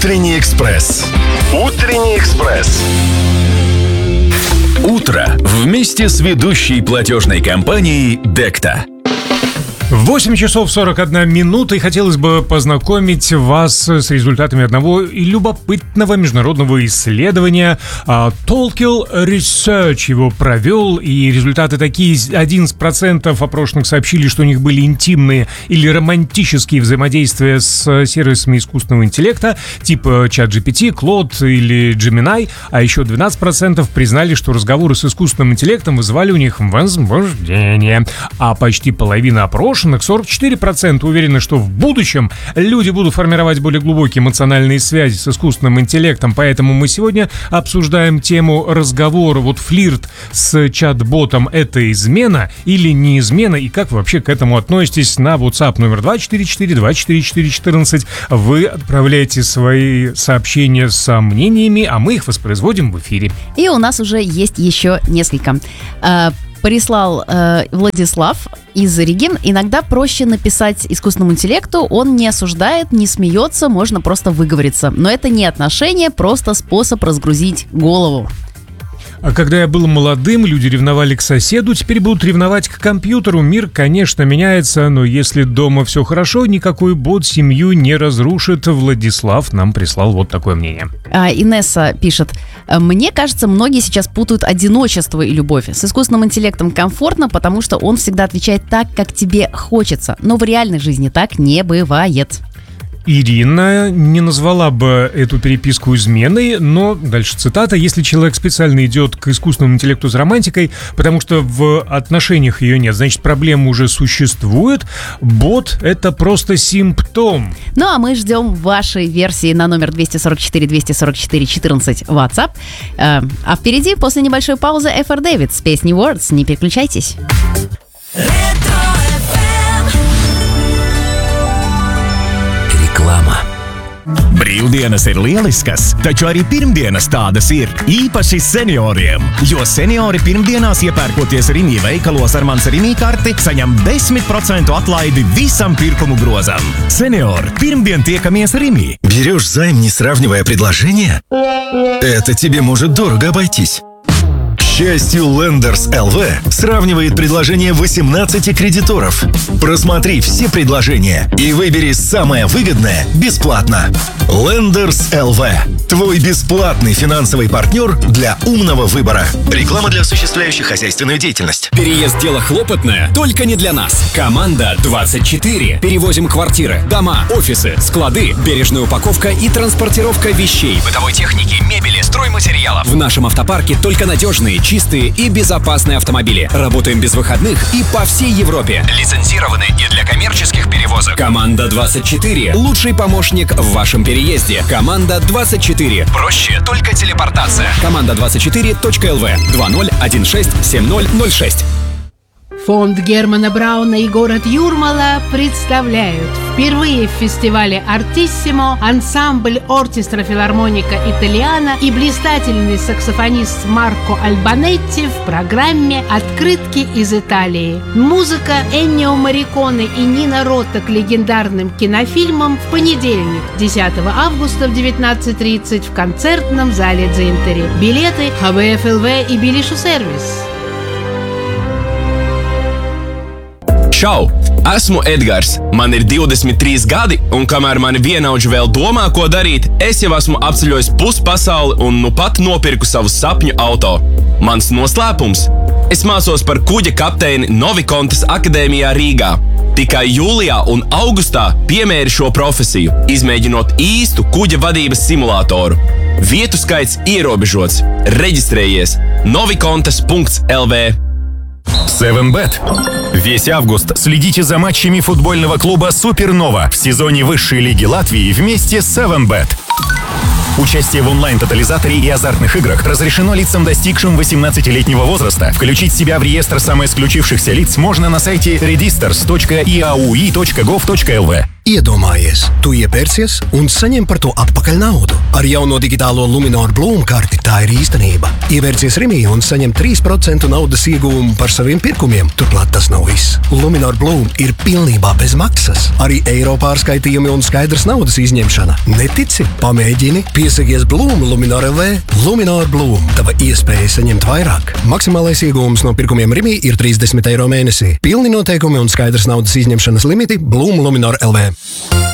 Утренний экспресс. Утренний экспресс. Утро вместе с ведущей платежной компанией Декта. 8 часов 41 минута, и хотелось бы познакомить вас с результатами одного любопытного международного исследования. Tolkien Research его провел, и результаты такие: 11% опрошенных сообщили, что у них были интимные или романтические взаимодействия с сервисами искусственного интеллекта, типа ChatGPT, Claude или Gemini, а еще 12% признали, что разговоры с искусственным интеллектом вызывали у них возбуждение, а почти половина опрошенных, 44%, уверены, что в будущем люди будут формировать более глубокие эмоциональные связи с искусственным интеллектом. Поэтому мы сегодня обсуждаем тему разговора. Вот флирт с чат-ботом — это измена или не измена? И как вы вообще к этому относитесь? На WhatsApp номер 244-244-14 вы отправляете свои сообщения с мнениями, а мы их воспроизводим в эфире. И у нас уже есть еще несколько. Прислал Владислав из Риги. Иногда проще написать искусственному интеллекту, он не осуждает, не смеется, можно просто выговориться. Но это не отношения, просто способ разгрузить голову. А когда я был молодым, люди ревновали к соседу, теперь будут ревновать к компьютеру. Мир, конечно, меняется, но если дома все хорошо, никакой бот семью не разрушит. Владислав нам прислал вот такое мнение. Инесса пишет: мне кажется, многие сейчас путают одиночество и любовь. С искусственным интеллектом комфортно, потому что он всегда отвечает так, как тебе хочется. Но в реальной жизни так не бывает. Ирина не назвала бы эту переписку изменой, но дальше цитата: если человек специально идет к искусственному интеллекту с романтикой, потому что в отношениях ее нет, значит, проблема уже существует. Бот — это просто симптом. Ну а мы ждем вашей версии на номер 244-244-14 WhatsApp. А впереди, после небольшой паузы, FR David с песней Words. Не переключайтесь. Brīvdienas ir lieliskas, taču arī pirmdienas tādas ir, īpaši senioriem. Jo seniori pirmdienās iepērkoties Rimi veikalos ar Mans Rimi karti, saņem 10% atlaidi visam pirkumu grozam. Seniori, pirmdien tiekamies Rimi. Берешь займ, не сравнивая предложения? Это тебе может дорого обойтись. К счастью, Lenders LV сравнивает предложения 18 кредиторов. Просмотри все предложения и выбери самое выгодное бесплатно. Lenders LV – твой бесплатный финансовый партнер для умного выбора. Реклама для осуществляющих хозяйственную деятельность. Переезд – дело хлопотное, только не для нас. Команда 24. Перевозим квартиры, дома, офисы, склады, бережная упаковка и транспортировка вещей, бытовой техники, мебели, стройматериалов. В нашем автопарке только надежные, чистые и безопасные автомобили. Работаем без выходных и по всей Европе. Лицензированы и для коммерческих перевозок. Команда 24. Лучший помощник в вашем переезде. Команда 24. Проще только телепортация. Команда24.lv 20167006. Фонд Германа Брауна и город Юрмала представляют впервые в фестивале «Артиссимо» ансамбль «Оркестра Филармоника Италиана» и блистательный саксофонист Марко Альбанетти в программе «Открытки из Италии». Музыка Эннио Морриконе и Нина Ротта к легендарным кинофильмам в понедельник, 10 августа в 19:30 в концертном зале Дзинтери. Билеты ХВФ-ЛВ и Билишу сервис. Čau! Esmu Edgars. Man ir 23 gadi, un kamēr mani vienaudži vēl domā, ko darīt, es jau esmu apceļojis pusi pasauli un nu pat nopirku savu sapņu auto. Mans noslēpums? Es mācos par kuģa kapteini Novikontas akadēmijā Rīgā. Tikai jūlijā un augustā piemēri šo profesiju, izmēģinot īstu kuģa vadības simulātoru. Vietu skaits ierobežots. Reģistrējies novikontas.lv. 7bet. Весь август следите за матчами футбольного клуба «Супернова» в сезоне высшей лиги Латвии вместе с 7bet. Участие в онлайн-тотализаторе и азартных играх разрешено лицам, достигшим 18-летнего возраста. Включить себя в реестр самоисключившихся лиц можно на сайте registers.iaui.gov.lv. Iedomājies, tu iepērcies un saņem par to atpakaļ naudu. Ar jauno digitālo Luminor Bloom karti tā ir īstenība. Ievērcies Rimī un saņem 3% naudas ieguvumu par saviem pirkumiem. Turklāt tas nav viss. Luminor Bloom ir pilnībā bez maksas. Arī eiro pārskaitījumi un skaidrs naudas izņemšana. Netici? Pamēģini. Piesakies Bloom Luminor LV. Luminor Bloom. Tava iespēja saņemt vairāk. Maksimālais ieguvums no pirkumiem Rimī ir 30 eiro mēnesī. Pilni noteikumi un skaidrs naudas izņemšanas limiti Bloom Luminor LV.